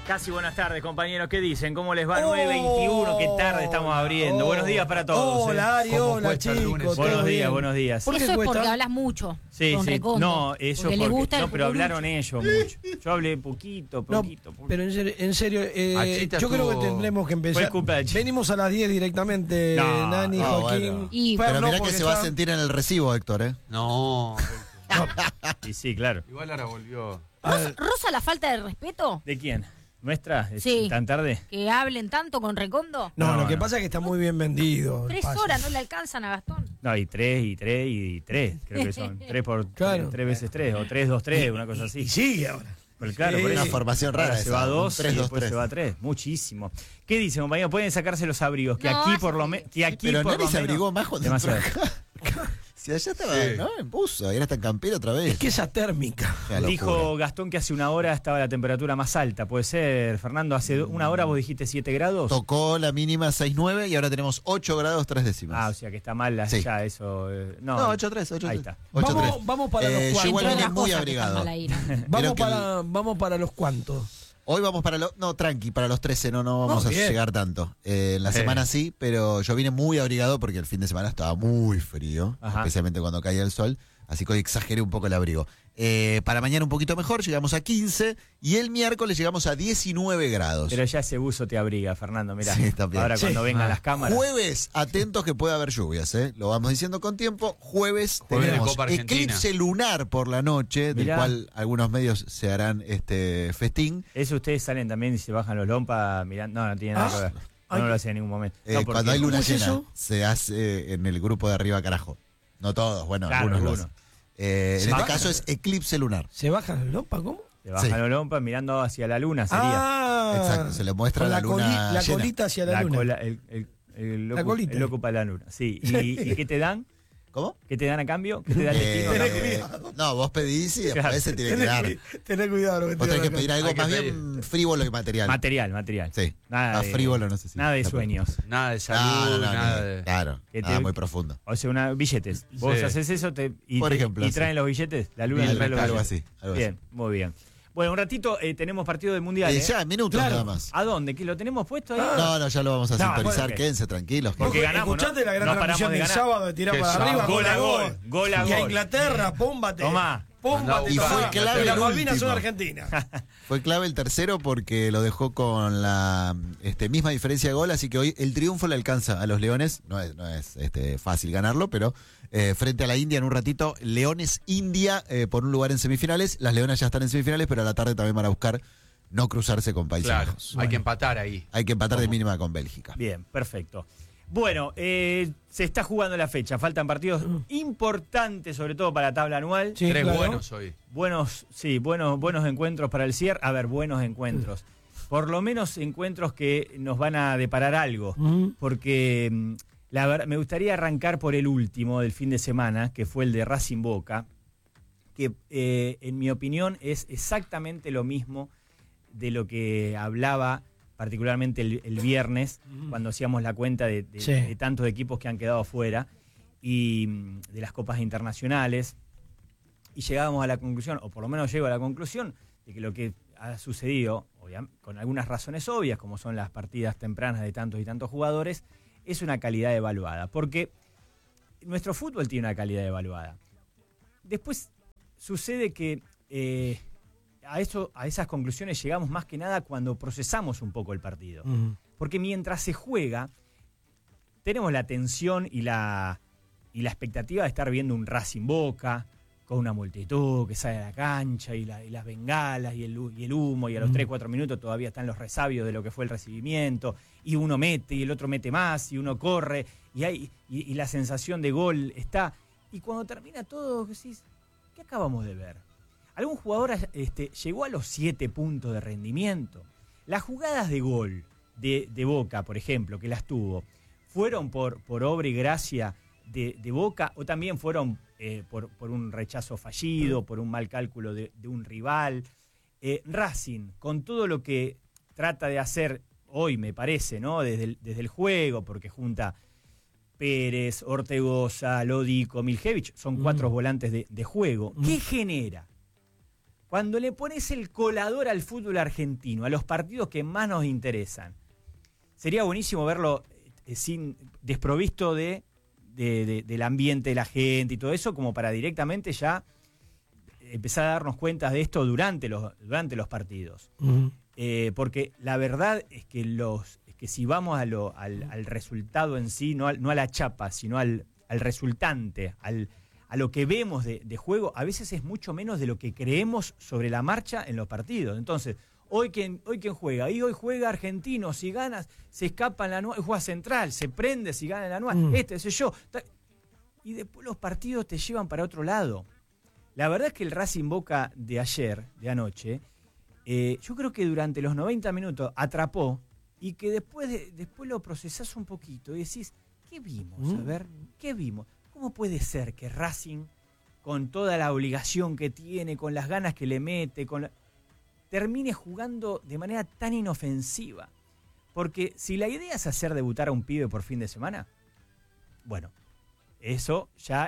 Casi buenas tardes, compañeros. ¿Qué dicen? ¿Cómo les va? 9:21, qué tarde estamos abriendo. Buenos días para todos. Hola, Ari, hola, chicos. Buenos días, buenos días. ¿Por qué Eso es cuesta? porque hablas mucho. Sí, con sí. Recondo, No, eso porque les gusta no, el pero hablaron fútbol. ellos mucho. Yo hablé poquito. Pero en serio, Achita yo creo que estuvo- tendremos que Fue empezar. culpa de Achita. Venimos a las 10 directamente, No, Nani, no, Joaquín. bueno. Y- Fer, Pero no, mirá que porque se va a está- sentir en el recibo, Héctor, ¿eh? No. Y sí, claro. Igual ahora volvió. ¿Rosa la falta de respeto? ¿De quién? ¿Nuestra? Sí. ¿Tan tarde? ¿Que hablen tanto con Recondo? No, lo que no. pasa es que está muy bien vendido. 3 horas no le alcanzan a Gastón. No, y tres, creo que son. 3 veces 3, o 3, 2, 3, una cosa así. Y sigue ahora. Pero claro, por Sí. eso. Una formación rara Ahora se esa, va a un 2 y 3-2-3. después se va a 3. Muchísimo. ¿Qué dicen, compañeros? Pueden sacarse los abrigos. Que No, aquí hace por lo frío. menos. Que aquí Pero por Nani lo se menos- abrigó más cuando entró Demasiado. acá. Si allá estaba, Sí. ¿no? En buzo, ahora está en campera otra vez. Es que esa térmica. Qué locura. Dijo Gastón que hace una hora estaba la temperatura más alta. ¿Puede ser, Fernando? Hace una hora vos dijiste 7 grados. Tocó la mínima 6.9 y ahora tenemos 8 grados 3 décimas. Ah, o sea que está mal Sí. ya eso. No, 8.3, 8.3. Ahí está. 8.3. Vamos para los Yo cuantos. igual Entre vine las muy cosas que están abrigado. mal ahí, ¿no? Creo que Vamos para los cuantos. Hoy vamos para los... No, tranqui, para los 13 no vamos a bien. llegar tanto. La semana sí, pero yo vine muy abrigado porque el fin de semana estaba muy frío, Ajá. especialmente cuando caía el sol, así que hoy exageré un poco el abrigo. Para mañana un poquito mejor, llegamos a 15 y el miércoles llegamos a 19 grados. Pero ya ese buzo te abriga, Fernando. Mirá. Sí, también. Ahora Sí. cuando vengan las cámaras. Jueves, atentos que puede haber lluvias, ¿eh? Lo vamos diciendo con tiempo. Jueves Jueves de tenemos Copa Argentina. eclipse lunar por la noche, del Mirá. cual algunos medios se harán festín. Eso ustedes salen también y se bajan los lompas mirando. No, no tiene nada que ver. Ay. No lo hacen en ningún momento. No, porque- Cuando hay luna ¿Cómo es llena, eso? se hace en el grupo de arriba, carajo. No todos, bueno, Claro, algunos. algunos. En este bajan. caso es eclipse lunar. ¿Se bajan los lompas? ¿Cómo? Se bajan Sí. los lompas mirando hacia la luna, sería. Ah, Exacto, se le muestra con la luna la llena. colita hacia la, luna. cola, el La loco, colita. el loco para la luna. Sí. ¿Y qué te dan? ¿Cómo? ¿Qué te dan a cambio? ¿Qué te da el destino? a cambio? No, vos pedís y después Claro. se tiene que dar. Tené cuidado lo que Vos te tenés que digo pedir acá. algo Hay que más pedir. bien frívolo y material. Material. Sí, Nada más de- frívolo no sé si. Nada de está sueños. Nada de salud, nada de. Claro, Que nada te- muy profundo. O sea, billetes. Vos Sí. haces eso y, Por ejemplo, y sí. traen los billetes. La luna Algo trae los billetes. así, algo Bien, muy bien. Bueno, un ratito tenemos partido del Mundial. Ya, en minutos Claro. nada más. ¿A dónde? ¿Que lo tenemos puesto ahí? No, ya lo vamos a No, sintonizar. bueno, Quédense tranquilos. Porque Ojo, ganamos, escuchate ¿no? la gran No paramos transmisión de del ganar. sábado de tirar Qué para sábado. arriba. Gol a gol, gol a Y a gol. Inglaterra, pómbate. Tomá. Pómbate. Y fue tomá. clave el Las Malvinas son último. argentinas. Fue clave el tercero porque lo dejó con la misma diferencia de gol, así que hoy el triunfo le alcanza a los Leones. No es fácil ganarlo, pero frente a la India en un ratito, Leones-India por un lugar en semifinales. Las Leonas ya están en semifinales, pero a la tarde también van a buscar no cruzarse con Países Claro, Bajos. hay que empatar ahí. Hay que empatar de mínima con Bélgica. Bien, perfecto. Bueno, se está jugando la fecha. Faltan partidos importantes, sobre todo para la tabla anual. Sí, Tres claro. buenos hoy. Buenos encuentros para el cierre. A ver, buenos encuentros. Por lo menos encuentros que nos van a deparar algo. Porque la verdad, me gustaría arrancar por el último del fin de semana, que fue el de Racing Boca, que en mi opinión es exactamente lo mismo de lo que hablaba particularmente el viernes, cuando hacíamos la cuenta Sí. de tantos equipos que han quedado afuera y de las copas internacionales, y llegábamos a la conclusión, o por lo menos llego a la conclusión, de que lo que ha sucedido, con algunas razones obvias, como son las partidas tempranas de tantos y tantos jugadores, es una calidad evaluada, porque nuestro fútbol tiene una calidad evaluada. Después sucede que a esas conclusiones llegamos más que nada cuando procesamos un poco el partido. Porque mientras se juega, tenemos la tensión y la expectativa de estar viendo un Racing Boca, con una multitud que sale a la cancha y las bengalas y el humo, y a los 3-4 minutos todavía están los resabios de lo que fue el recibimiento, y uno mete y el otro mete más, y uno corre, y la sensación de gol está. Y cuando termina todo, decís, ¿qué acabamos de ver? Algún jugador llegó a los 7 puntos de rendimiento. Las jugadas de gol de Boca, por ejemplo, que las tuvo, ¿fueron por obra y gracia de Boca o también fueron por un rechazo fallido, por un mal cálculo de un rival? Racing, con todo lo que trata de hacer hoy, me parece, ¿no? Desde el juego, porque junta Pérez, Ortegoza, Lodico, Miljevich, son 4 volantes de juego. ¿Qué genera? cuando le pones el colador al fútbol argentino, a los partidos que más nos interesan, sería buenísimo verlo desprovisto del ambiente de la gente y todo eso, como para directamente ya empezar a darnos cuenta de esto durante los partidos. Porque la verdad es que si vamos al resultado en sí, no a la chapa, sino al resultante, a lo que vemos de juego, a veces es mucho menos de lo que creemos sobre la marcha en los partidos. Entonces, hoy quién juega, y hoy juega Argentino, si ganas, se escapa en la anual, juega Central, se prende si gana en la anual, sé yo. Y después los partidos te llevan para otro lado. La verdad es que el Racing Boca de ayer, de anoche, yo creo que durante los 90 minutos atrapó, y que después lo procesás un poquito y decís, ¿qué vimos? A ver, ¿qué vimos? ¿Cómo puede ser que Racing, con toda la obligación que tiene, con las ganas que le mete, termine jugando de manera tan inofensiva? Porque si la idea es hacer debutar a un pibe por fin de semana, bueno, eso ya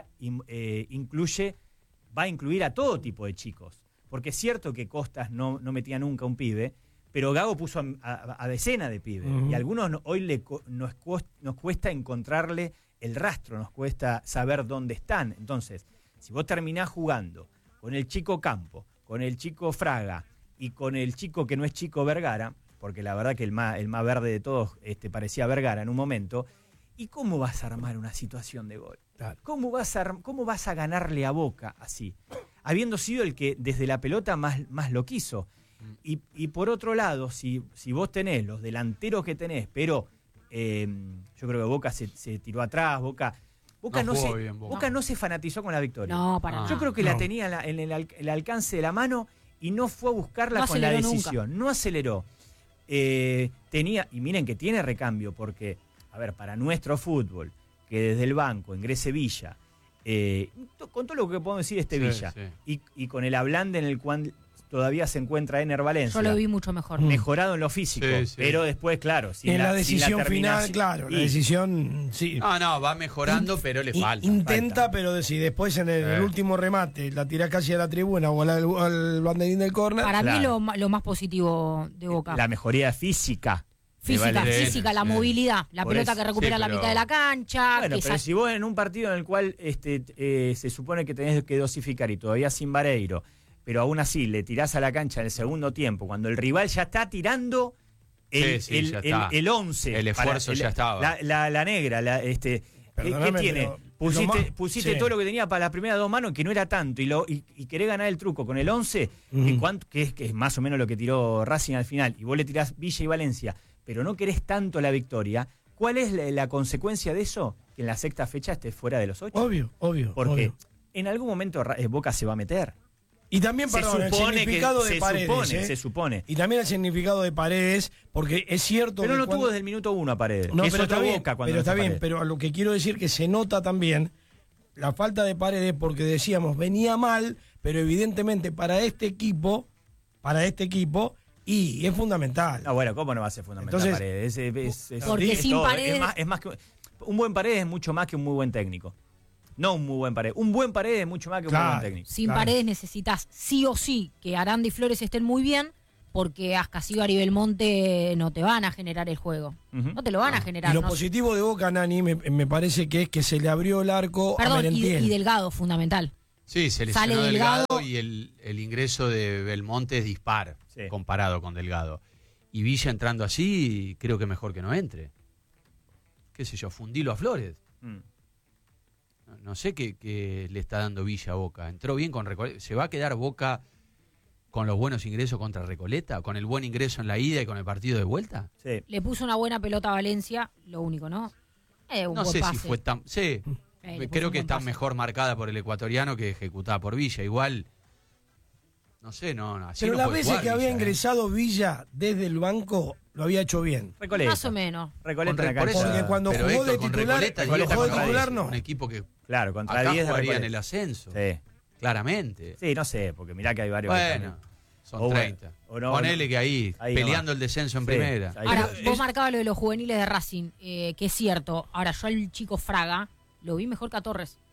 va a incluir a todo tipo de chicos. Porque es cierto que Costas no metía nunca un pibe, pero Gago puso a decenas de pibes. Y a algunos hoy nos cuesta encontrarle el rastro, nos cuesta saber dónde están. Entonces, si vos terminás jugando con el chico Campo, con el chico Fraga y con el chico que no es chico Vergara, porque la verdad que el más verde de todos parecía Vergara en un momento, ¿y cómo vas a armar una situación de gol? Claro. ¿Cómo vas a ganarle a Boca así? Habiendo sido el que desde la pelota más lo quiso. Y por otro lado, si vos tenés los delanteros que tenés, pero yo creo que Boca se tiró atrás, Boca no se fanatizó con la victoria. No, para nada. Yo creo que la tenía en el alcance de la mano y no fue a buscarla No con la aceleró decisión. nunca. No aceleró. Y miren que tiene recambio, porque, a ver, para nuestro fútbol, que desde el banco ingrese Villa, con todo lo que podemos decir Villa, y con el Ablande en el cual todavía se encuentra Ener Valencia. Yo lo vi mucho mejor. Mejorado en lo físico, pero después, claro. En la decisión final, claro. la decisión, sí. No, va mejorando, pero le falta. Intenta, pero si después en el último remate la tirás casi a la tribuna o al banderín del córner. Para mí lo más positivo de Boca. La mejoría física. Física, la movilidad, la pelota que recupera la mitad de la cancha. Bueno, pero si vos en un partido en el cual se supone que tenés que dosificar y todavía sin Vareiro, pero aún así le tirás a la cancha en el segundo tiempo, cuando el rival ya está tirando el 11. El esfuerzo ya estaba. La negra, ¿qué tiene? Pusiste todo lo que tenía para las primeras dos manos, que no era tanto, y querés ganar el truco con el 11, que es más o menos lo que tiró Racing al final, y vos le tirás Villa y Valencia, pero no querés tanto la victoria. ¿Cuál es la consecuencia de eso? Que en la sexta fecha estés fuera de los 8. Obvio. Porque en algún momento Boca se va a meter. Y también, el significado de Paredes. Se supone. Y también el significado de Paredes, porque es cierto pero que no tuvo desde el minuto 1 a Paredes. No, eso pero está bien, Boca cuando pero está bien, Paredes. pero a lo que quiero decir que se nota también la falta de Paredes, porque decíamos, venía mal, pero evidentemente para este equipo, y es fundamental. No, bueno, ¿cómo no va a ser fundamental? Entonces, Paredes? Porque sin todo. Paredes... Es más que un buen Paredes es mucho más que un muy buen técnico. No un muy buen Paredes. Un buen Paredes es mucho más que un muy buen técnico. Sin Paredes necesitas sí o sí que Aranda y Flores estén muy bien, porque Ascasíbar y Belmonte no te van a generar el juego. No te lo van a generar. Y lo positivo de Boca, Nani, me parece que es que se le abrió el arco a Merentiel. Y Delgado, fundamental. Sí, se lesionó Delgado y el ingreso de Belmonte es dispar comparado con Delgado. Y Villa entrando así, creo que mejor que no entre. Qué sé yo, fundilo a Flores. No sé qué le está dando Villa a Boca. Entró bien con Recoleta. ¿Se va a quedar Boca con los buenos ingresos contra Recoleta? ¿Con el buen ingreso en la ida y con el partido de vuelta? Sí. Le puso una buena pelota a Valencia, lo único, ¿no? No sé si fue tan... Sí, creo que está mejor marcada por el ecuatoriano que ejecutada por Villa. Igual, no sé, así pero no las puede veces jugar que había Villa, ingresado Villa desde el banco, lo había hecho bien. Recoleta. Más o menos. Recoleta en la Por eso, cancha. Porque cuando pero jugó Héctor, de con titular, Recoleta no. Un equipo que Claro, contra acá 10 jugaría en Recoleta. el ascenso. Sí. Claramente. Sí, no sé, porque mirá que hay varios. Bueno, son O 30. bueno, o no, Ponele que ahí peleando nomás. el descenso en Sí, primera. ahí Ahora, nomás. vos marcabas lo de los juveniles de Racing, que es cierto. Ahora, yo al chico Fraga lo vi mejor que a Torres.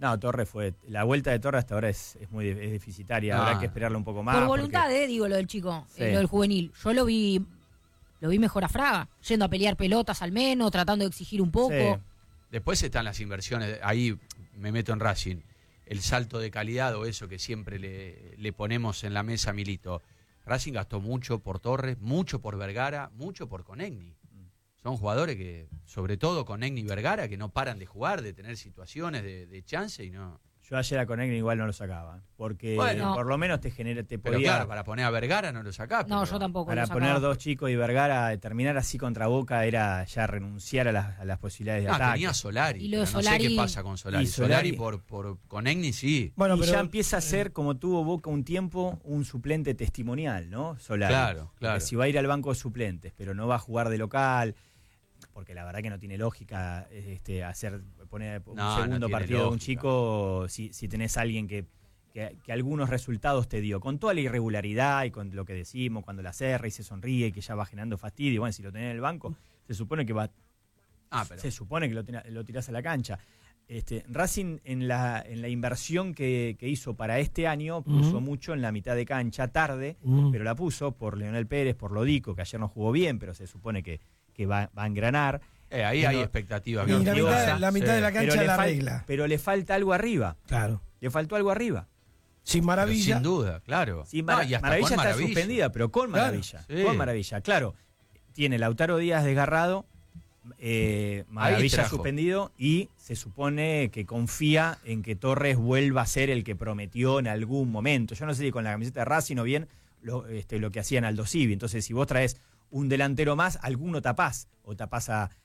No, Torres la vuelta de Torres hasta ahora es muy deficitaria, habrá que esperarlo un poco más. Por voluntad, digo lo del chico, Sí. Lo del juvenil. Yo lo vi mejor a Fraga, yendo a pelear pelotas al menos, tratando de exigir un poco. Sí. Después están las inversiones, ahí me meto en Racing, el salto de calidad o eso que siempre le ponemos en la mesa a Milito. Racing gastó mucho por Torres, mucho por Vergara, mucho por Conegni. Son jugadores que, sobre todo Conegni y Vergara, que no paran de jugar, de tener situaciones de chance y no... Yo ayer a Conegni igual no lo sacaba, porque Bueno. por lo menos te Pero podía... claro, para poner a Vergara no lo sacás. No, pero- yo tampoco. Para lo sacaba. poner 2 chicos y Vergara, terminar así contra Boca era ya renunciar a las posibilidades de No, ataque. tenía Solari. Y lo de pero no sé Solari- qué pasa con Solari. Y Solari Solari- por Conegni sí. Bueno, y pero ya empieza a ser, como tuvo Boca un tiempo, un suplente testimonial, ¿no? Solari. Claro, claro. Porque si va a ir al banco de suplentes, pero no va a jugar de local, porque la verdad que no tiene lógica poner un No, no segundo tiene partido de un lógica. chico si tenés a alguien que algunos resultados te dio, con toda la irregularidad y con lo que decimos, cuando la cerra y se sonríe y que ya va generando fastidio. Bueno, si lo tenés en el banco, se supone que Pero se supone que lo tirás a la cancha. Racing en la inversión que hizo para este año puso mucho en la mitad de cancha tarde, pero la puso por Leonel Pérez, por Lodico, que ayer no jugó bien, pero se supone que va a engranar. ahí Pero- hay expectativas. y bien la fijadas. mitad de la Pero cancha le, la fal- regla. pero le falta algo arriba. Claro. Le faltó algo arriba. Sin Pero maravilla. sin duda, claro. Sí, No, y hasta Maravilla con está Maravilla. suspendida, pero con Claro, Maravilla. sí. Con Maravilla, claro. Tiene Lautaro Díaz desgarrado, Maravilla trajo. suspendido y se supone que confía en que Torres vuelva a ser el que prometió en algún momento. Yo no sé si con la camiseta de Racing o bien lo que hacían Aldo Civi. Entonces, si vos traes un delantero más, alguno tapás o tapás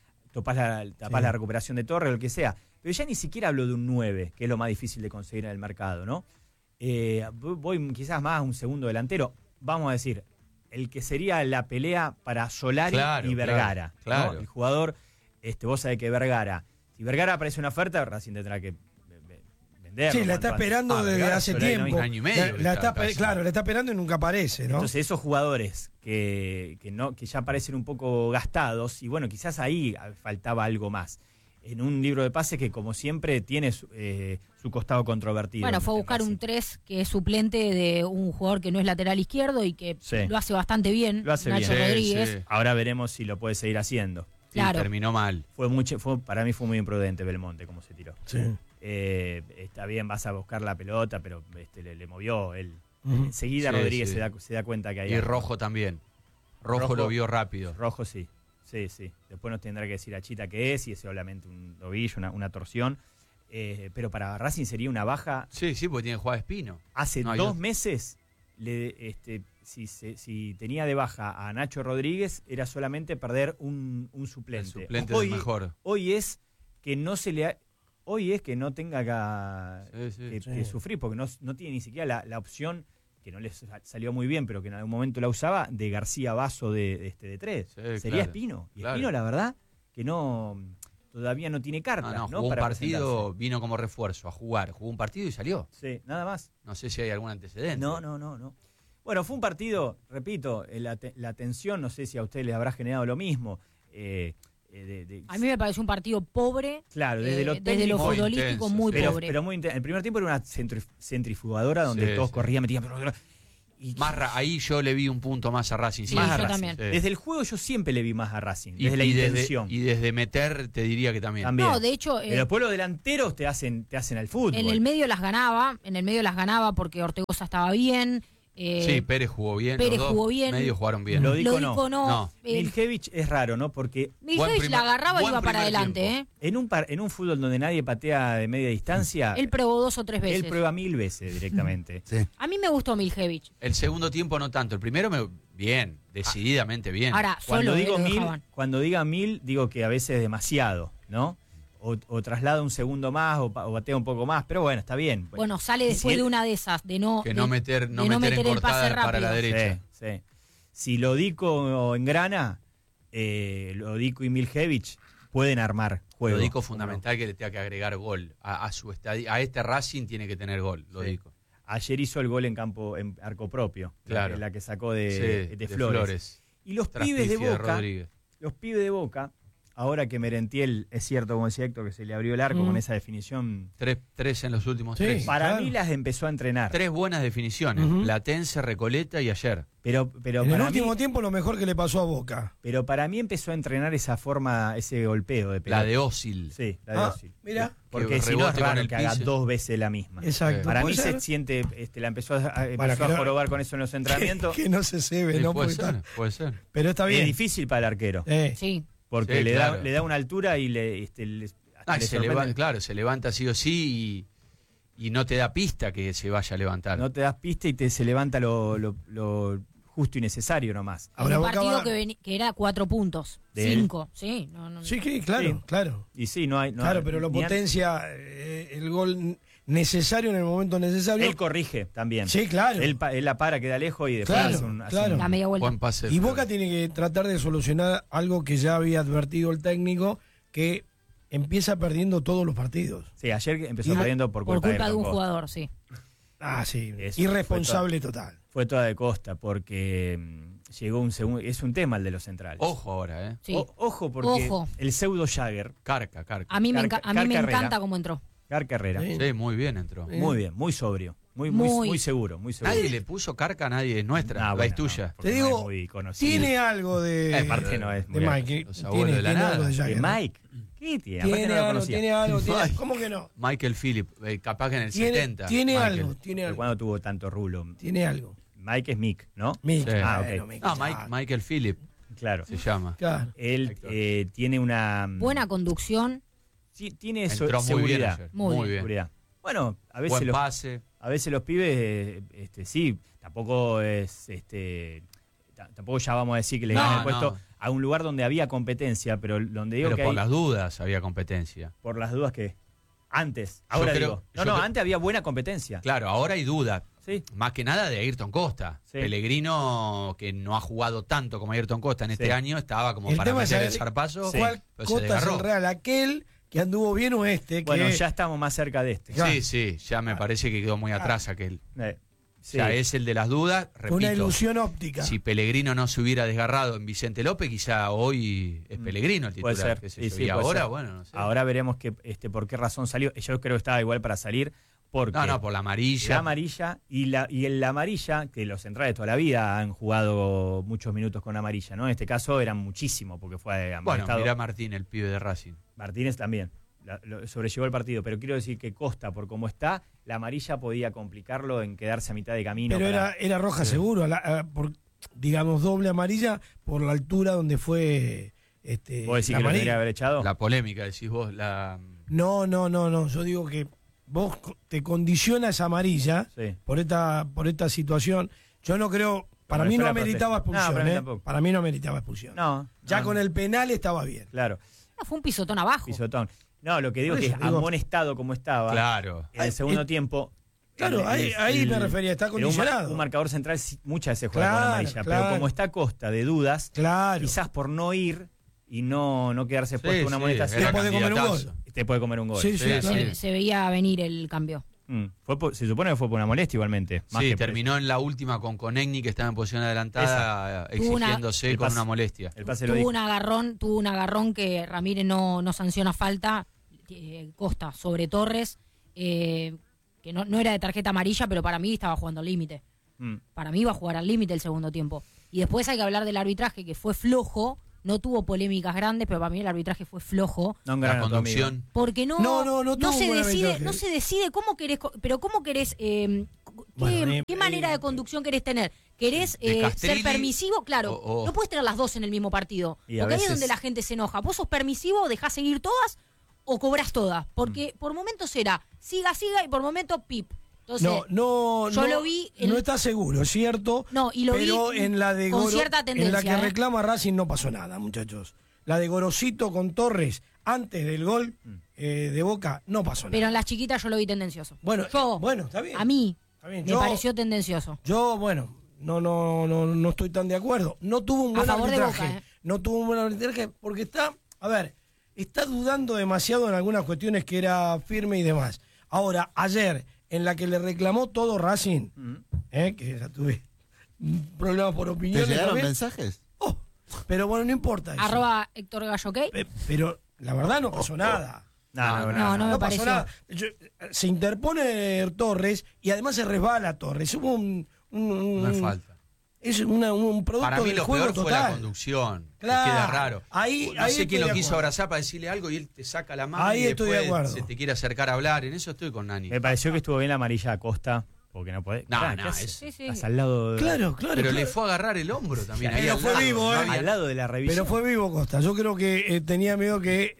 la recuperación de Torres o lo que sea. Pero ya ni siquiera hablo de un 9, que es lo más difícil de conseguir en el mercado, ¿no? Voy quizás más a un segundo delantero. Vamos a decir, el que sería la pelea para Solari Claro, y Vergara. claro. ¿no? El jugador, vos sabés que Vergara, si Vergara aparece una oferta, Racing tendrá que venderlo. Sí, la está cuanto antes. esperando desde Vergara, hace Solari, no, tiempo. un año y medio que está casi. Claro, la está esperando y nunca aparece, ¿no? Entonces esos jugadores que ya parecen un poco gastados, y bueno, quizás ahí faltaba algo más. En un libro de pases que, como siempre, tiene su costado controvertido. Bueno, fue a buscar un 3 que es suplente de un jugador que no es lateral izquierdo y que Sí. lo hace bastante bien, Lo hace Nacho bien. Sí, Rodríguez. sí. Ahora veremos si lo puede seguir haciendo. Sí, Claro. terminó mal. Para mí fue muy imprudente Belmonte como se tiró. Sí. Está bien, vas a buscar la pelota, pero le movió él. Ujú. Enseguida Sí, Rodríguez sí. se da cuenta que hay Y algo. Rojo también. Rojo lo vio rápido. Rojo sí. Sí. Después nos tendrá que decir a Chita qué es, y es solamente un tobillo, una torsión. Pero para Racing sería una baja. Sí, porque tiene que jugar Espino. Hace No, 2 meses, si tenía de baja a Nacho Rodríguez, era solamente perder un suplente. El suplente hoy, del mejor. Hoy es que no se le hoy es que no tenga Sí. que sufrir, porque no tiene ni siquiera la opción, que no le salió muy bien, pero que en algún momento la usaba, de García Basso de 3. Sí, Sería claro, Espino. Y claro. Espino, la verdad, que todavía no tiene cartas, ¿no? Jugó un para partido, presentarse. vino como refuerzo a jugar. Jugó un partido y salió. Sí, nada más. No sé si hay algún antecedente. No. Bueno, fue un partido, repito, la tensión, no sé si a ustedes les habrá generado lo mismo. A mí me pareció un partido pobre, Claro, desde lo desde técnico, lo muy futbolístico intenso, muy sí. pobre. pero muy el primer tiempo era una centrifugadora donde Sí, todos sí. corrían, metían. Y Ahí yo le vi un punto más a Racing. Sí, más a yo Racing. también. Sí. Desde el juego yo siempre le vi más a Racing, desde la y intención. y desde meter, te diría que también. También. No, de hecho, Pero después los delanteros te hacen al fútbol. en el medio las ganaba porque Ortegoza estaba bien. Sí, Pérez jugó bien. Pérez los dos jugó bien. medios jugaron bien. Lo dijo Lodico no. No. Miljevic es raro, ¿no? Porque Miljevic la agarraba y buen iba para primer adelante, tiempo. en un fútbol donde nadie patea de media distancia, Él probó 2 o 3 veces. él prueba 1000 veces directamente. Sí. A mí me gustó Miljevic. El segundo tiempo no tanto. El primero, bien, decididamente bien. Ahora, Cuando solo digo lo 1000, dejaban. cuando diga 1000, digo que a veces es demasiado, ¿no? O traslada un segundo más o batea un poco más, pero bueno, está bien. Bueno, sale Y después si de él- una de esas, de no meter de en el pase cortada para rápido. la derecha. Sí. Si Lodico engrana, Lodico y Miljevic pueden armar juego. Lo digo fundamental que le tenga que agregar gol. A este Racing tiene que tener gol, lo Sí. digo. Ayer hizo el gol en arco propio, Claro. la que sacó de Flores. Y los pibes de Traspicia Boca, Rodríguez. los pibes de Boca ahora que Merentiel, es cierto, como decía Héctor, que se le abrió el arco con esa definición. Tres en los últimos Sí. 3. Para mí las empezó a entrenar. 3 buenas definiciones. Platense, Recoleta y ayer. Pero En el para último mí, tiempo lo mejor que le pasó a Boca. pero para mí empezó a entrenar esa forma, ese golpeo de pelota. La de Ósil. Sí, la de Ósil. Mira. Porque Que si no es rebote con raro el que haga piso. 2 veces la misma. Exacto. Para mí ¿Puede se ser? siente, la empezó a Bueno, que no- jorobar con eso en los entrenamientos. Que no se cebe, Sí, ¿no? puede Porque ser, está- puede ser. Pero está Es bien. difícil para el arquero. Sí. Porque Sí, le claro. da una altura y hasta Y le se sorprende. levanta, claro, se levanta sí o sí y no te da pista que se vaya a levantar. No te das pista y se levanta lo justo y necesario nomás. Ahora un Boca partido va- que era 4 puntos. De él. 5. Sí, no. Sí, claro, Sí. claro. Y sí, no hay. Claro, pero lo ni potencia el gol necesario en el momento necesario. Él corrige también. Sí, claro. Él la para, queda lejos y después Claro, hace claro. La media vuelta. Buen pase. Y Boca tiene que tratar de solucionar algo que ya había advertido el técnico, que empieza perdiendo todos los partidos. Sí, ayer empezó Y- perdiendo por Por culpa, culpa de un Costa. jugador, sí. Ah, sí. Eso Irresponsable total. Fue toda de Costa porque llegó un segundo. Es un tema el de los centrales. Ojo ahora, ¿eh? Sí. Ojo, porque Ojo. el pseudo Jagger, Carca. A mí me Carca encanta Herrera. cómo entró. Gar Carrera, Sí. Sí, muy bien entró. muy bien, muy sobrio, muy seguro, muy seguro. Nadie le puso Carca a nadie, es nuestra, Ah, la bueno, es tuya. no, porque Te no digo, es muy conocido. Tiene algo de. Aparte no es de muy- Mike. los abuelos de la nada. algo de ¿De Jagger. Mike? ¿Qué tiene? Aparte Tiene no lo algo, conocía. tiene algo. Mike. ¿Cómo que no? Michael Phillip, capaz que en el Tiene 70. tiene Michael. algo, tiene Pero algo. cuando tuvo tanto rulo. Tiene algo. Mike es Mick, ¿no? Mick. Sí. Ah, Bueno, ok. Mick, No, ya. Michael Phillip Claro. se llama. Claro. Él Héctor. tiene una Buena conducción. sí, tiene Entró muy bien seguridad. ayer. Muy bien. Seguridad. Bueno, a veces Buen los pase. A veces los pibes, sí, tampoco es, tampoco ya vamos a decir que le No, ganan el puesto no. a un lugar donde había competencia, pero donde digo Pero que por hay, las dudas había competencia. por las dudas que antes, ahora creo- digo, yo creo- antes había buena competencia, Claro, ahora hay duda. sí, Más que nada de Ayrton Costa. Sí. Pellegrino, que no ha jugado tanto como Ayrton Costa en este Sí. año, estaba como El para tema es meter el saber zarpazo. Sí. ¿Cuál pero se Cota es desgarró. el Real? ¿Aquel que anduvo bien o este? Que bueno, ya estamos más cerca de este. Ya. Sí, sí, ya me parece que quedó muy atrás aquel. Sí. O sea, es el de las dudas. con una Repito, ilusión óptica. si Pellegrino no se hubiera desgarrado en Vicente López, quizá hoy es Pellegrino el Puede titular. ser, qué sé sí, yo. sí, Y puede ahora, ser. bueno, no sé. Ahora veremos por qué razón salió. Yo creo que estaba igual para salir porque No, por la amarilla. la amarilla y en la amarilla, que los centrales toda la vida han jugado muchos minutos con amarilla, ¿no? En este caso eran muchísimo porque fue Bueno, amonestado. mirá Martín, el pibe de Racing. Martínez también sobrellevó el partido, pero quiero decir que Costa, por cómo está, la amarilla podía complicarlo en quedarse a mitad de camino. Pero para- era roja seguro, por, digamos, doble amarilla por la altura donde fue ¿Vos decís la que lo amarilla. tendría que haber echado? La polémica, decís vos, No, yo digo que vos te condiciona esa amarilla Sí. por esta situación. Yo no creo, para Pero mí no fue la ameritaba protesta. No, expulsión, para mí ¿eh? tampoco. Para mí no ameritaba expulsión. No. Ya no, con el penal estaba bien. Claro, Fue un pisotón abajo. pisotón. No, lo que digo Por es que eso digo- amonestado como estaba, Claro. en el segundo Ay, tiempo. Claro, ahí me refería, está era condicionado. un marcador central muchas veces juega con Claro, amarilla, claro. pero como está Costa de dudas, Claro. quizás por no ir y no quedarse puesto Sí, una sí, amonestación, Te puede comer un candidatazo. gol. te puede comer un gol. Sí, sí, Sí, claro. sí. Se veía venir el cambio. Se supone que fue por una molestia igualmente. Más Sí, que por terminó en la última con Conegni, que estaba en posición adelantada, Tuvo una- exigiéndose el con pase- una molestia. el pase lo Tuvo dijo. un agarrón que Ramírez no sanciona falta. Costa sobre Torres, que no era de tarjeta amarilla, pero para mí estaba jugando al límite. Mm. Para mí iba a jugar al límite el segundo tiempo. Y después hay que hablar del arbitraje, que fue flojo. No tuvo polémicas grandes, pero para mí el arbitraje fue flojo. No La engrana tu amigo. conducción. Porque no tuvo se buen decide, arbitraje. no se decide cómo querés, pero cómo querés, Bueno, qué manera de conducción querés tener. ¿Querés De Castrilli ser permisivo? Claro, o- no puedes tener las dos en el mismo partido. Y a Porque ahí es veces- donde la gente se enoja. ¿Vos sos permisivo, dejás seguir todas o cobrás todas? Porque por momentos era siga y por momentos pip. Entonces, No, yo lo vi en- no está seguro, es cierto. No, y lo pero vi en la de con Goro- cierta en la tendencia, que reclama Racing no pasó nada, muchachos. La de Gorosito con Torres antes del gol de Boca no pasó nada. pero en las chiquitas yo lo vi tendencioso. Bueno, Yo, está bien. a mí Está bien. me pareció tendencioso. Yo, bueno, no estoy tan de acuerdo. No tuvo un A buen favor de arbitraje. Boca, ¿eh? No tuvo un buen arbitraje porque está dudando demasiado en algunas cuestiones que era firme y demás. Ahora, ayer, en la que le reclamó todo Racing, que ya tuve problemas por ¿Te opiniones llegaron también. mensajes? Oh, Pero bueno, no importa eso. @ Héctor Gallo, ¿ok? Pero la verdad no pasó nada. No me No pasó pareció. nada. Se interpone Torres y además se resbala Torres. Hubo No es falta. Es un producto Para mí del lo juego peor fue total. la conducción. Claro. Queda raro. Ahí no sé estoy quién de lo quiso acuerdo. abrazar para decirle algo y él te saca la mano Ahí y estoy de después acuerdo. se te quiere acercar a hablar. En eso estoy con Nani. Me pareció que estuvo bien la amarilla a Costa, porque no puede. No, Claro, no, ¿qué haces? Sí, sí. Estás al lado de, Claro. Pero le fue a agarrar el hombro también. Pero ahí al fue lado. vivo, No ¿eh? había- al lado de la revisión. Pero fue vivo Costa. Yo creo que tenía miedo que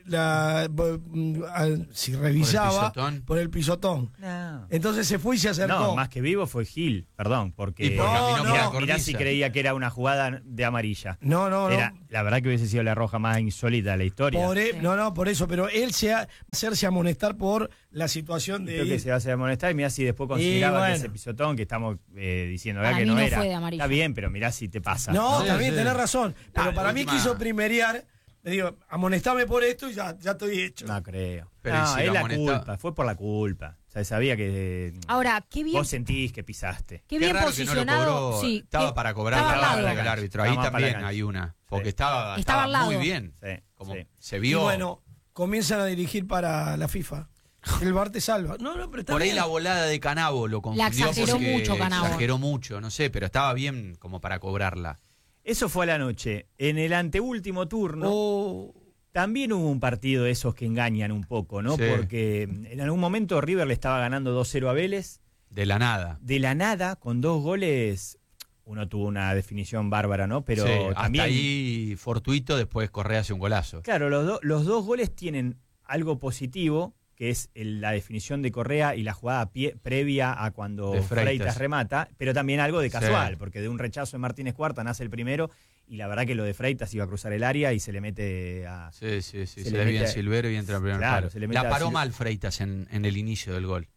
si revisaba pisotón? el pisotón. No. Entonces se fue y se acercó. No, más que vivo fue Gil, perdón, porque Y porque caminó por la mirá cornisa. si creía que era una jugada de amarilla. No. La verdad que hubiese sido la roja más insólita de la historia. Por eso, pero él hacerse amonestar por la situación de Creo que ir. se va a hacer amonestar y mirá si después consideraba bueno. que ese pisotón que estamos diciendo Para que mí no no era. fue de amarilla. Está bien, pero mirá si te pasa. No, Sí, también sí. tenés razón. Pero Ah, para mí última- quiso primerear. Le digo, amonestame por esto y ya estoy hecho. No creo. Pero No, ¿y si es lo la amonesta? culpa, fue por la culpa. O sea, sabía que Ahora, qué bien, vos sentís que pisaste. qué Qué bien raro que no lo posicionado. cobró. Sí, Estaba que- para cobrar estaba al la lado. el árbitro. Ahí Estaba para la también cancha. hay una. Porque Sí. Estaba al lado. muy bien. Sí, Como sí. se Y vio. bueno, comienzan a dirigir para la FIFA. El VAR te salva. No, pero está Por ahí bien. la volada de Canavo lo confundió. exageró porque mucho Canavo. Exageró mucho, no sé, pero estaba bien como para cobrarla. Eso fue a la noche. En el anteúltimo turno Oh, también hubo un partido de esos que engañan un poco, ¿no? Sí. Porque en algún momento River le estaba ganando 2-0 a Vélez. De la nada. De la nada, con 2 goles, uno tuvo una definición bárbara, ¿no? Pero Sí, también... hasta ahí fortuito, después Correa hace un golazo. Claro, los 2 goles tienen algo positivo, que es la definición de Correa y la jugada previa a cuando De Freitas. remata, pero también algo de casual, Sí. porque de un rechazo de Martínez Cuarta nace el primero, y la verdad que lo de Freitas iba a cruzar el área y se le mete a... Sí, se le le viene mete- Silvero y entra en primer Claro, palo. se le mete La a paró Sil- mal Freitas en el inicio del gol.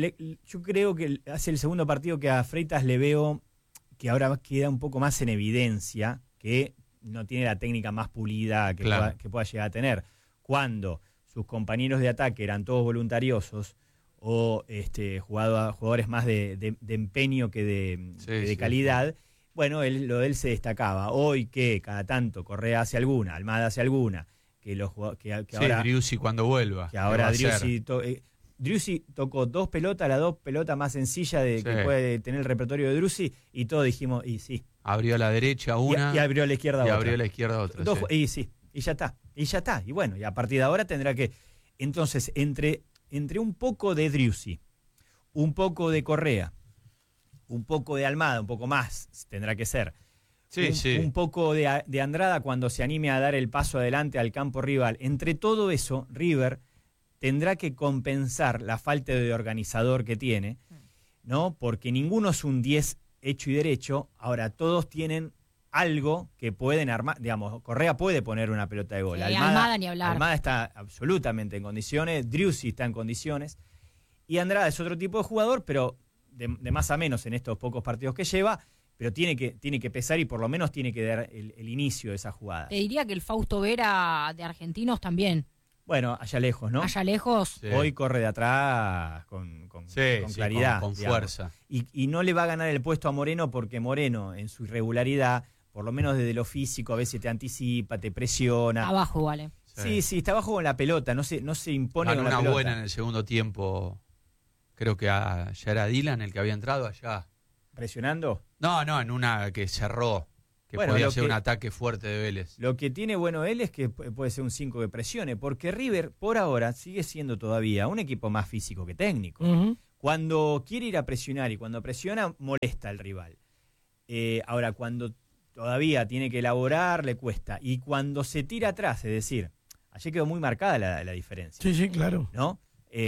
Yo creo que hace el segundo partido que a Freitas le veo que ahora queda un poco más en evidencia, que no tiene la técnica más pulida que, Claro. que pueda llegar a tener. Cuando sus compañeros de ataque eran todos voluntariosos o jugadores más de empeño que de calidad, bueno, lo de él se destacaba. Hoy que cada tanto Correa hace alguna, Almada hace alguna, que ahora... Driussi cuando vuelva. Que ahora ¿qué va a hacer? Driussi tocó 2 pelotas, las 2 pelotas más sencillas que puede tener el repertorio de Driussi, y todos dijimos, y sí. Abrió a la derecha una. Y abrió a la izquierda y otra. abrió a la izquierda otra. Sí. Y sí, y ya está. Y ya está. Y bueno, y a partir de ahora tendrá que. Entonces, entre un poco de Driussi, un poco de Correa, un poco de Almada, un poco más tendrá que ser. Un poco de Andrada cuando se anime a dar el paso adelante al campo rival. Entre todo eso, River tendrá que compensar la falta de organizador que tiene, ¿no? Porque ninguno es un 10 hecho y derecho. Ahora, todos tienen algo que pueden armar. Digamos, Correa puede poner una pelota de gol. Sí, Almada ni hablar. Almada está absolutamente en condiciones. Driussi está en condiciones. Y Andrada es otro tipo de jugador, pero de más a menos en estos pocos partidos que lleva. Pero tiene que pesar y por lo menos tiene que dar el inicio de esa jugada. Te diría que el Fausto Vera de Argentinos también. Bueno, allá lejos, ¿no? Allá lejos. Sí. Hoy corre de atrás con claridad. Con digamos. fuerza. Y no le va a ganar el puesto a Moreno porque Moreno, en su irregularidad, por lo menos desde lo físico, a veces te anticipa, te presiona. Abajo, vale. Sí, está abajo con la pelota, no se impone Ganó con la una pelota. buena en el segundo tiempo. Creo que ya era Dylan el que había entrado allá. ¿Presionando? No, en una que cerró. Que Bueno, podía lo ser que- un ataque fuerte de Vélez. Lo que tiene bueno él es que puede ser un 5 que presione, porque River, por ahora, sigue siendo todavía un equipo más físico que técnico. ujú. Cuando quiere ir a presionar y cuando presiona, molesta al rival. Ahora, cuando todavía tiene que elaborar, le cuesta. Y cuando se tira atrás, es decir, ayer quedó muy marcada la diferencia, Sí, sí, claro. ¿no?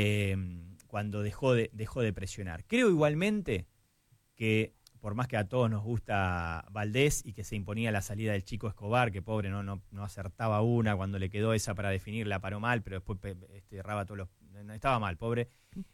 Cuando dejó de presionar. Creo igualmente que, por más que a todos nos gusta Valdés y que se imponía la salida del Chico Escobar, que pobre no acertaba una, cuando le quedó esa para definir la paró mal, pero después erraba todos no estaba mal, pobre.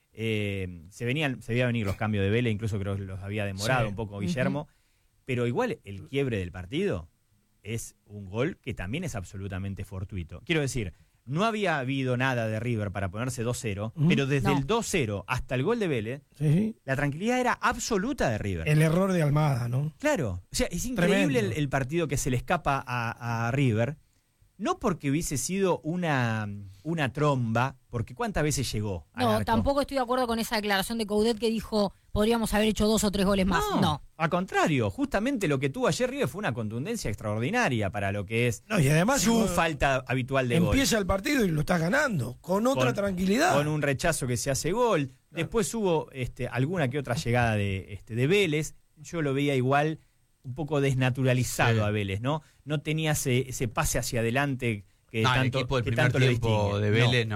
Se veía venir los cambios de Vélez, incluso creo que los había demorado Sí. un poco Guillermo, pero igual el quiebre del partido es un gol que también es absolutamente fortuito. Quiero decir, no había habido nada de River para ponerse 2-0, pero desde el 2-0 hasta el gol de Vélez, la tranquilidad era absoluta de River. El error de Almada, ¿no? Claro, o sea, es increíble el partido que se le escapa a River, no porque hubiese sido una tromba, porque ¿cuántas veces llegó al arco? Tampoco estoy de acuerdo con esa declaración de Coudet que dijo podríamos haber hecho 2 o 3 goles más. No. Al contrario, justamente lo que tuvo ayer River fue una contundencia extraordinaria para lo que es y además, su falta habitual de gol. Empieza el partido y lo estás ganando, con otra tranquilidad. Con un rechazo que se hace gol. Después hubo alguna que otra llegada de Vélez. Yo lo veía igual un poco desnaturalizado a Vélez, ¿no? No tenía ese pase hacia adelante que tanto, el equipo del que primer tanto lo tiempo distingue. de Vélez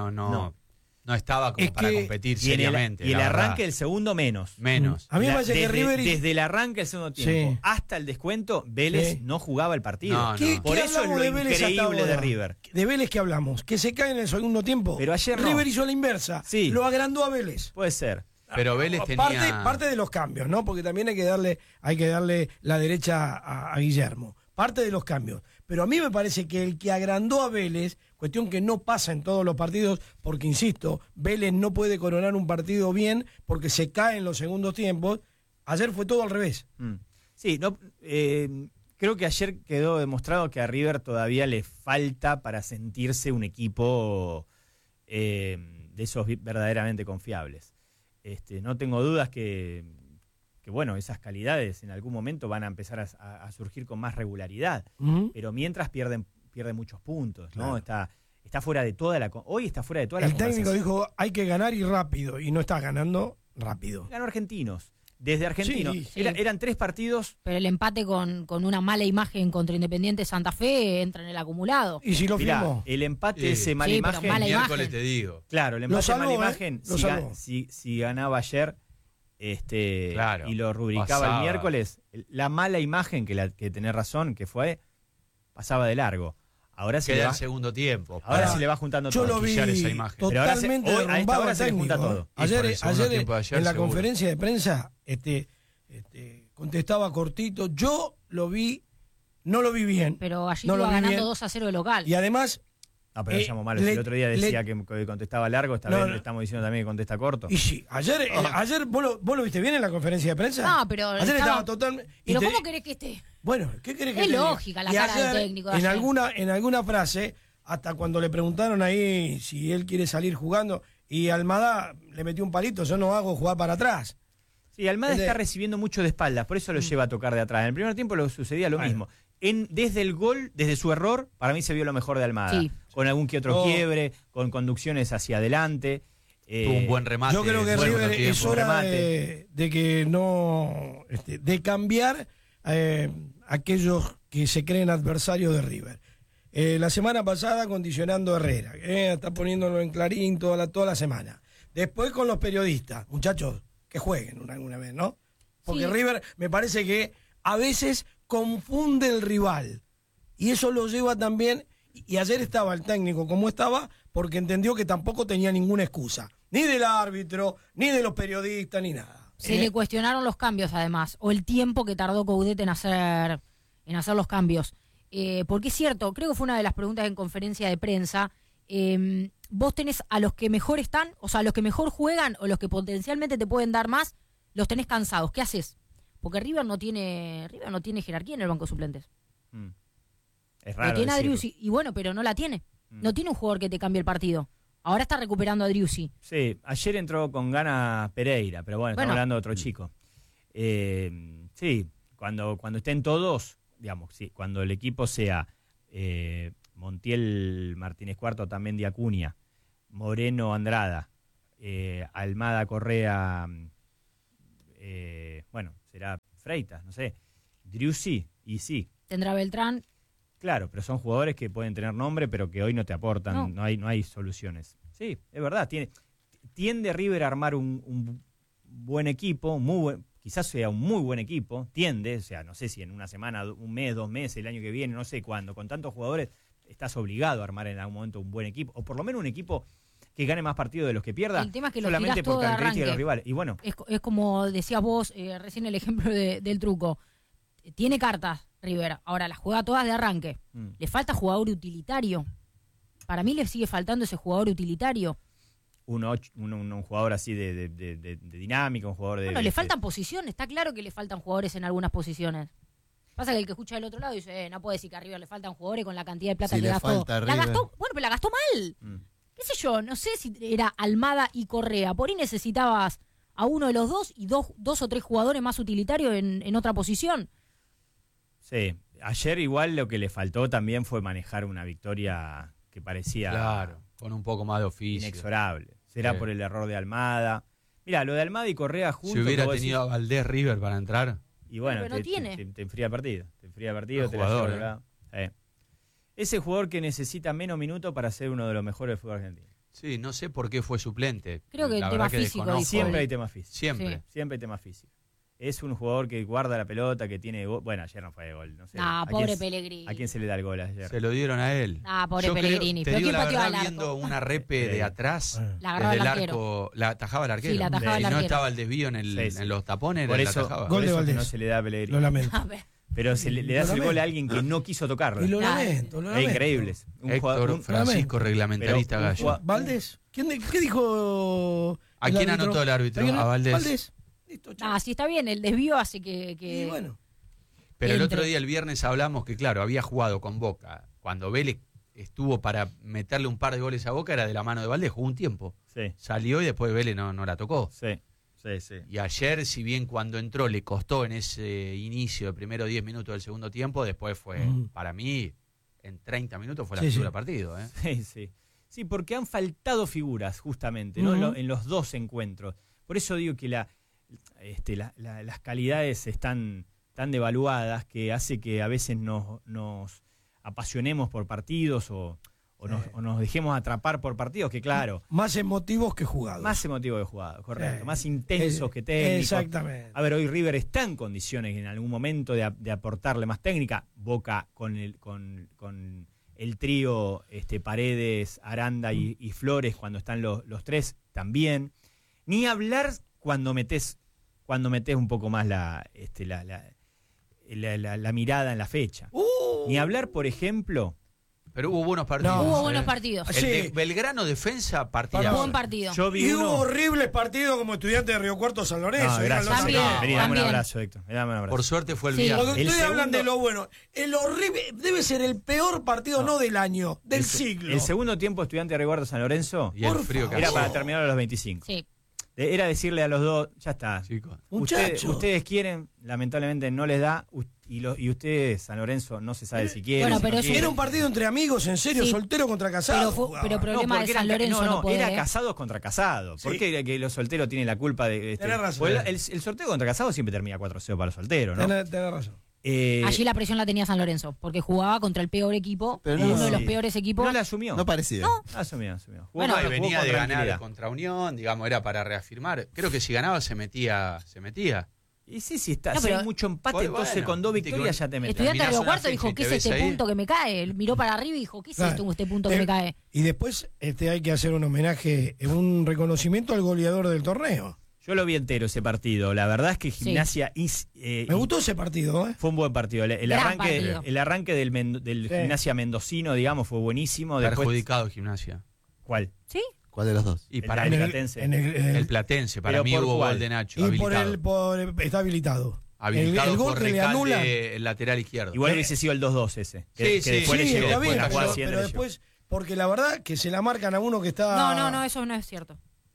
no estaba como para competir seriamente. Y el arranque del segundo menos. A mí me parece que River... Desde el arranque del segundo tiempo hasta el descuento, Vélez no jugaba el partido. Por eso es lo increíble de River. ¿De Vélez qué hablamos? Que se cae en el segundo tiempo. Pero ayer River hizo la inversa. Lo agrandó a Vélez. Puede ser. Pero Vélez tenía... Parte de los cambios, ¿no? Porque también hay que darle la derecha a Guillermo. Parte de los cambios. Pero a mí me parece que el que agrandó a Vélez, cuestión que no pasa en todos los partidos, porque insisto, Vélez no puede coronar un partido bien porque se cae en los segundos tiempos. Ayer fue todo al revés. Sí, creo que ayer quedó demostrado que a River todavía le falta para sentirse un equipo de esos verdaderamente confiables. No tengo dudas que bueno, esas calidades en algún momento van a empezar a surgir con más regularidad, pero mientras pierden muchos puntos, ¿no? Está fuera de toda hoy está fuera de toda la conversación. El técnico dijo, hay que ganar y rápido, y no está ganando rápido. Ganó Argentinos. Desde Argentinos. Sí. Eran 3 partidos. Pero el empate con una mala imagen contra Independiente Santa Fe entra en el acumulado. ¿Y si lo firmó? El empate, ese mala imagen. Mala miércoles te digo. Claro, el empate salvó, mala imagen, si ganaba ayer y lo rubricaba el miércoles, la mala imagen, que tenés razón, que pasaba de largo. Ahora se queda le va el segundo tiempo. Ahora se le va juntando yo todo. Lo vi esa imagen. Totalmente a esta hora se le junta técnico. todo. Ayer en la seguro. conferencia de prensa contestaba cortito. Yo lo vi, no lo vi bien. Pero allí no iba ganando bien. 2-0 de local. Y además... No, pero llamó malo. El otro día decía que contestaba largo, esta vez le estamos diciendo también que contesta corto. Y sí, ayer ¿vos lo viste bien en la conferencia de prensa? No, pero ayer estaba totalmente... ¿Pero cómo querés que esté? Bueno, ¿qué querés que es te diga? lógica la cara del técnico de en ayer. en alguna frase, hasta cuando le preguntaron ahí si él quiere salir jugando, y Almada le metió un palito, yo no hago jugar para atrás. Sí, Almada está recibiendo mucho de espaldas, por eso lo lleva a tocar de atrás. En el primer tiempo sucedía lo mismo. Desde el gol, desde su error, para mí se vio lo mejor de Almada. Sí. Con algún que otro quiebre, con conducciones hacia adelante. Tuvo un buen remate. Yo creo que River es hora de que no... de cambiar aquellos que se creen adversarios de River. La semana pasada condicionando a Herrera, está poniéndolo en Clarín toda la semana. Después con los periodistas, muchachos, que jueguen alguna vez, ¿no? Porque River me parece que a veces confunde el rival y eso lo lleva también, y ayer estaba el técnico como estaba porque entendió que tampoco tenía ninguna excusa, ni del árbitro, ni de los periodistas, ni nada. Se le cuestionaron los cambios además, o el tiempo que tardó Coudet en hacer los cambios. Porque es cierto, creo que fue una de las preguntas en conferencia de prensa, vos tenés a los que mejor están, o sea, a los que mejor juegan o los que potencialmente te pueden dar más, los tenés cansados. ¿Qué haces? Porque River no tiene jerarquía en el banco de suplentes. Es raro. Lo tiene a Driussi, y bueno, pero no la tiene. No tiene un jugador que te cambie el partido. Ahora está recuperando a Driussi. Sí, ayer entró con ganas Pereira, pero bueno, estamos hablando de otro chico. Sí, cuando estén todos, digamos, sí, cuando el equipo sea Montiel, Martínez Cuarto, también de Acuña, Moreno, Andrada, Almada, Correa, bueno, será Freitas, no sé, Driussi, y sí. Tendrá Beltrán. Claro, pero son jugadores que pueden tener nombre, pero que hoy no te aportan, no hay soluciones. Sí, es verdad, tiende River a armar un buen equipo, quizás sea un muy buen equipo, o sea, no sé si en una semana, un mes, 2 meses, el año que viene, no sé cuándo, con tantos jugadores estás obligado a armar en algún momento un buen equipo, o por lo menos un equipo que gane más partidos de los que pierda, el tema es que solamente por características de los rivales. Y bueno, es como decías vos recién el ejemplo del truco. Tiene cartas River, ahora las juega todas de arranque. Le falta jugador utilitario para mí le sigue faltando ese jugador utilitario. Un jugador así de dinámica, un jugador de... Bueno, le faltan posiciones, está claro que le faltan jugadores en algunas posiciones. Pasa que el que escucha del otro lado dice, no puede decir que a River le faltan jugadores con la cantidad de plata Si que le gastó. falta a La River. gastó, bueno, pero la gastó mal. Qué sé yo, no sé si era Almada y Correa. Por ahí necesitabas a uno de los dos y dos o tres jugadores más utilitarios en otra posición. Sí, ayer igual lo que le faltó también fue manejar una victoria que parecía... Claro, con un poco más de oficio. Inexorable. Será Sí. por el error de Almada. Mira, lo de Almada y Correa juntos... Si hubiera que vos tenido a decís, Valdés River para entrar. y bueno, Pero no tiene. te enfría el partido. Te enfría el partido, Un te la lleva jugador, al lado. Ese jugador que necesita menos minutos para ser uno de los mejores del fútbol argentino. Sí, no sé por qué fue suplente. Creo que el La tema verdad que físico, desconozco. dijo. Siempre hay temas físicos. Siempre. Sí. Siempre hay temas físicos. Es un jugador que guarda la pelota, que tiene gol. Bueno, ayer no fue de gol. No sé. Nah, ¿A pobre quién- Pellegrini. ¿A quién se le da el gol ayer? Se lo dieron a él. Ah, pobre Yo creo- Pellegrini. te Pero digo ¿quién la pateó verdad, al arco? viendo una repe de atrás, La agarraba desde el el arquero. arco, la atajaba el arquero. Sí, la atajaba el Si no arquero. estaba el desvío Sí, sí. en los tapones, Por la eso, atajaba. por Gol de eso que Valdés. no se le da a Pellegrini. Lo lamento. A ver. Pero se le das el gol a alguien que no quiso tocarla. Y lo Claro. lamento, lo Es lamento. increíble. Un Héctor jugador, Francisco, reglamentarista pero un gallo. jugador- ¿Valdés? ¿Qué dijo? ¿A el quién árbitro? anotó el árbitro? quién? A Valdés. Valdés. Listo, chao. Ah, sí está bien, el desvío hace que... Y bueno. Pero el entre. otro día, el viernes, hablamos que, claro, había jugado con Boca. Cuando Vélez estuvo para meterle un par de goles a Boca, era de la mano de Valdés, jugó un tiempo. Sí, Salió y después Vélez no la tocó. sí, sí. Y ayer, si bien cuando entró le costó en ese inicio, de primero 10 minutos del segundo tiempo, después fue, para mí, en 30 minutos fue la Sí, figura sí. del partido. ¿eh? Sí, sí. Sí, porque han faltado figuras, justamente, ¿no? En los dos encuentros. Por eso digo que las calidades están tan devaluadas que hace que a veces nos apasionemos por partidos o nos dejemos atrapar por partidos, que claro, Más emotivos que jugados. más emotivos que jugados, correcto, Sí. más intensos que técnicos. Exactamente. A ver, hoy River está en condiciones en algún momento de aportarle más técnica. Boca con el trío Paredes, Aranda y Flores, cuando están los tres, también. Ni hablar cuando metés un poco más la mirada en la fecha. Ni hablar, por ejemplo... Pero hubo buenos partidos. No, Hubo buenos partidos. El Sí. de Belgrano defensa partidazo. Buen partido. Yo vi Y uno... hubo horribles partidos como estudiante de Río Cuarto San Lorenzo. No, gracias. díganlo También, también. Vení, dame un también. abrazo, Héctor. Dame un abrazo. Por suerte fue el Sí. viernes. Porque El ustedes hablan segundo- de lo bueno. El horrible debe ser el peor partido, no del año, del siglo. El segundo tiempo, estudiante de Reguardo San Lorenzo, Y el Por frío que era hacía. para terminar a los 25. Sí. Era decirle a los dos, ya está. Chicos. Muchachos. Ustedes quieren, lamentablemente no les da, y ustedes, San Lorenzo, no se sabe si quieren. Bueno, si pero no es un- quieren. Era un partido entre amigos, en serio, Sí. soltero contra casado. Pero problema porque de San eran- Lorenzo no puede. era casados contra casados. ¿Por Sí. qué que los solteros tienen la culpa de Tenés razón. Porque el sorteo contra casados siempre termina 4-0 para los solteros, ¿no? Tenés razón. Allí la presión la tenía San Lorenzo, porque jugaba contra el peor equipo, Pero no- uno de los Sí. peores equipos. No la asumió. No parecía. Asumió. Jugó Bueno, con- Y jugó venía con de ganar tranquilidad. contra Unión, digamos, era para reafirmar. Creo que si ganaba se metía. Y sí, está. No, si pero- hay mucho empate, Bueno, entonces con dos victorias ya te metes. Estudiante de Terminás Río una Cuarto fecha dijo, y ¿qué te es ves este ahí. punto que me cae? Él miró para arriba y dijo, ¿qué es Claro. este punto que me cae? Y después hay que hacer un homenaje, un reconocimiento al goleador del torneo. Yo lo vi entero ese partido. La verdad es que Gimnasia Me gustó ese partido, ¿eh? fue un buen partido. El Gran arranque, partido. el arranque del Sí. Gimnasia mendocino, digamos, fue buenísimo. Después, Perjudicado Gimnasia. ¿Cuál? ¿Sí? ¿Cuál de los dos? Y El para de mí, Platense. el Platense, para Pero mí ¿por hubo cuál? gol de Nacho. Y Habilitado. está habilitado. Habilitado el gol por que le anula. Recalde, el lateral izquierdo. Igual hubiese sido el 2-2 ese. Que, Sí, que después sí, le Sí, llegó. está Después bien, la jugada pero siguiente le llegó. después, porque la verdad que se la marcan a uno que está... No, eso no es cierto.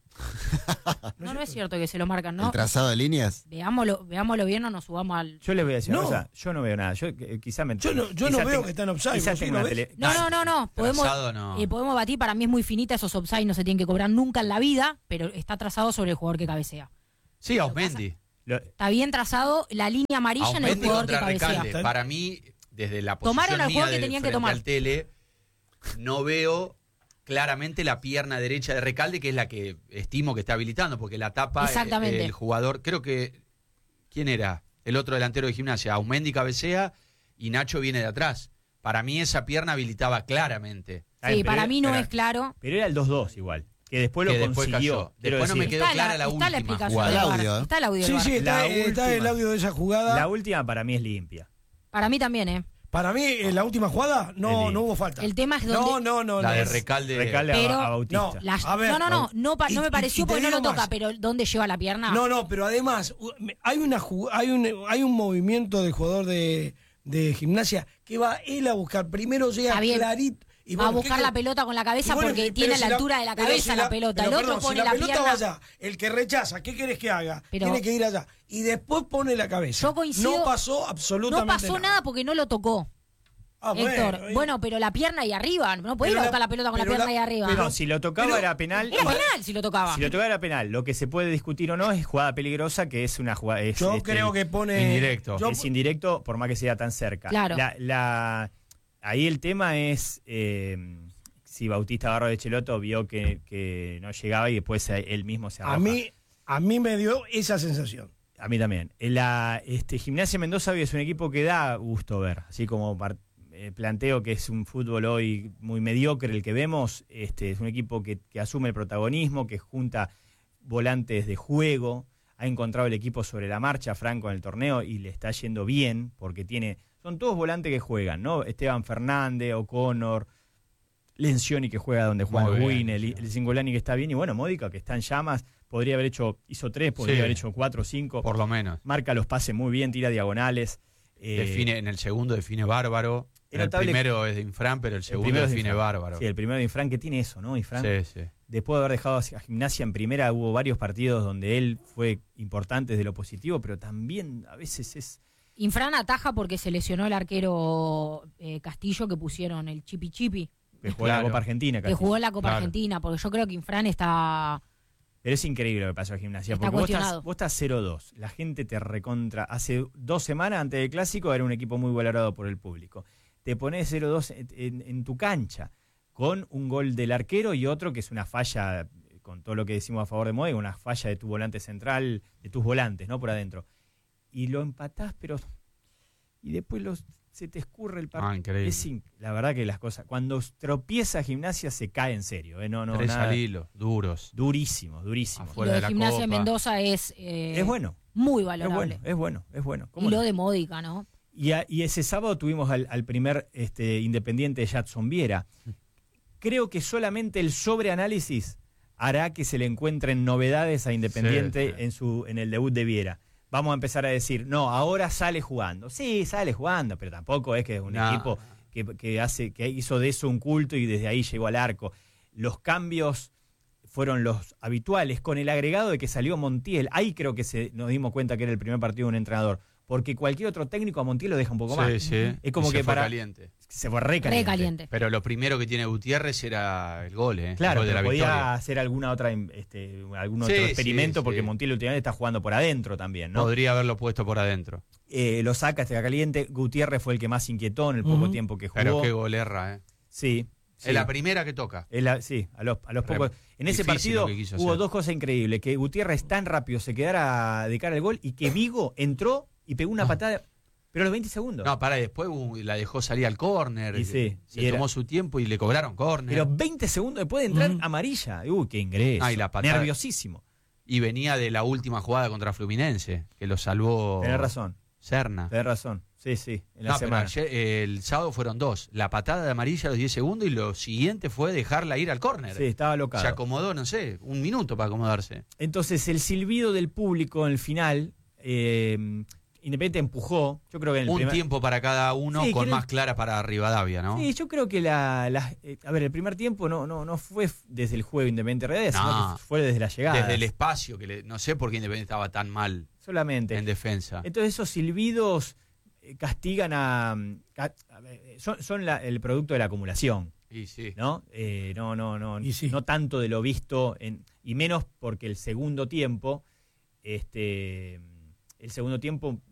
No es cierto que se lo marcan, ¿El ¿no? trazado de líneas? Veámoslo bien, no nos subamos al... Yo les voy a decir No. una cosa. Yo no veo nada. Quizá me Yo no quizá veo tenga- que está en offside, quizá ¿vos sí tenga lo una ves? tele- No. Podemos, Trazado no. podemos batir, para mí es muy finita, esos offside no se tienen que cobrar nunca en la vida, pero está trazado sobre el jugador que cabecea. Sí, Ausmendi. Está bien trazado la línea amarilla en el Ausmendi jugador que contra cabecea. Recalde. Para mí, desde la posición Tomaron al mía jugador que del tenían que frente tomar. al tele, no veo claramente la pierna derecha de Recalde, que es la que estimo que está habilitando, porque la tapa Exactamente. el jugador, creo que, ¿quién era? El otro delantero de Gimnasia, Ausmendi cabecea y Nacho viene de atrás. Para mí esa pierna habilitaba claramente. Sí, para mí no pero- es claro. Pero era el 2-2 igual. Que después Que lo después consiguió. cayó. quiero Después no me decir. quedó clara la está última la explicación jugada. del El VAR. audio, ¿eh? Está el audio del Sí, VAR. sí, está La el última. audio de esa jugada. La última para mí es limpia. Para mí también, ¿eh? Para mí, en la última jugada no hubo falta. El tema es donde... No. La de Recalde pero, a Bautista. No me pareció porque no lo toca, pero ¿dónde lleva la pierna? No, pero además hay un movimiento del jugador de Gimnasia que va él a buscar. Primero llega clarito. Y va a buscar la pelota con la cabeza porque tiene la altura de la cabeza la pelota. El otro pone la pierna. Vaya, el que rechaza, ¿qué querés que haga? Tiene que ir allá. Y después pone la cabeza. Yo coincido. No pasó absolutamente nada. No pasó nada porque no lo tocó. Héctor, bueno, pero la pierna ahí arriba, no podía ir a buscar la pelota con la pierna ahí arriba. No, si lo tocaba era penal. Era penal si lo tocaba. Si lo tocaba era penal. Lo que se puede discutir o no es jugada peligrosa, que es una jugada. Yo creo que pone. Indirecto. Es indirecto, por más que sea tan cerca. Claro. Ahí el tema es si Bautista agarró de Cheloto, vio que no llegaba y después él mismo se arroja. A mí me dio esa sensación. A mí también. Gimnasia Mendoza hoy es un equipo que da gusto ver, así como planteo que es un fútbol hoy muy mediocre el que vemos, es un equipo que asume el protagonismo, que junta volantes de juego, ha encontrado el equipo sobre la marcha, Franco, en el torneo, y le está yendo bien, porque son todos volantes que juegan, ¿no? Esteban Fernández, O'Connor, Lencioni que juega donde juega Win, el Cingolani que está bien, y bueno, Módica que está en llamas, hizo 3, podría haber hecho 4 o 5. Por lo menos. Marca los pases muy bien, tira diagonales. En el segundo define bárbaro. El primero es de Infran, pero el segundo define bárbaro. Sí, el primero de Infran que tiene eso, ¿no? Infran, sí. Después de haber dejado a Gimnasia en primera, hubo varios partidos donde él fue importante desde lo positivo, pero también a veces es... Infran ataja porque se lesionó el arquero Castillo, que pusieron el Chipi Chipi. Que jugó en la Copa Argentina. Que jugó en la Copa Argentina, porque yo creo que Infran está... Pero es increíble lo que pasó a Gimnasia, está porque cuestionado. vos estás 0-2, la gente te recontra... Hace 2 semanas antes del Clásico era un equipo muy valorado por el público. Te pones 0-2 en tu cancha, con un gol del arquero y otro que es una falla, con todo lo que decimos a favor de Moe, una falla de tu volante central, de tus volantes, ¿no? Por adentro. Y lo empatás, pero... Y después se te escurre el partido. Increíble. La verdad que las cosas... Cuando tropieza Gimnasia se cae en serio. 3 al hilo, duros. Durísimos. Lo de Gimnasia de Mendoza es bueno. Muy valorable. Es bueno. Y lo de Módica, ¿no? Y ese sábado tuvimos al primer Independiente de Jadson Viera. Creo que solamente el sobreanálisis hará que se le encuentren novedades a Independiente en el debut de Viera. Vamos a empezar a decir, no, ahora sale jugando. Sí, sale jugando, pero tampoco es que es un equipo que hizo de eso un culto y desde ahí llegó al arco. Los cambios fueron los habituales, con el agregado de que salió Montiel. Ahí creo que nos dimos cuenta que era el primer partido de un entrenador. Porque cualquier otro técnico a Montiel lo deja un poco más. Sí. Es como que caliente. Se fue re caliente. Pero lo primero que tiene Gutiérrez era el gol, Claro, el gol de la podía victoria. hacer algún otro experimento porque Montiel últimamente está jugando por adentro también, ¿no? Podría haberlo puesto por adentro. Lo saca, está caliente. Gutiérrez fue el que más inquietó en el poco tiempo que jugó. Pero qué golerra, Sí. Es la primera que toca. A los pocos. En ese partido hubo 2 cosas increíbles: que Gutiérrez tan rápido se quedara de cara al gol y que Vigo entró y pegó una patada. Pero a los 20 segundos. No, después la dejó salir al córner. Se tomó su tiempo y le cobraron córner. Pero 20 segundos después de entrar amarilla. Qué ingreso. Y la patada. Nerviosísimo. Y venía de la última jugada contra Fluminense, que lo salvó. Tenés razón. Serna. Tenés razón. Sí. En la semana. Pero el sábado fueron 2. La patada de amarilla a los 10 segundos y lo siguiente fue dejarla ir al córner. Sí, estaba locado. Se acomodó, no sé, 1 minuto para acomodarse. Entonces, el silbido del público en el final... Independiente empujó, yo creo que en el tiempo para cada uno, con más clara para Rivadavia, ¿no? Sí, yo creo que el primer tiempo no fue desde el juego Independiente Rivadavia, sino que fue desde la llegada. Desde el espacio, no sé por qué Independiente estaba tan mal solamente en defensa. Entonces esos silbidos castigan son el producto de la acumulación. Y sí. ¿No? No tanto de lo visto, y menos porque el segundo tiempo